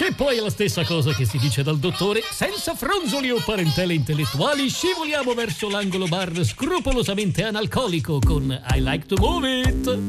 E poi è la stessa cosa che si dice dal dottore: senza fronzoli o parentele intellettuali scivoliamo verso l'angolo bar scrupolosamente analcolico con I Like to Move It.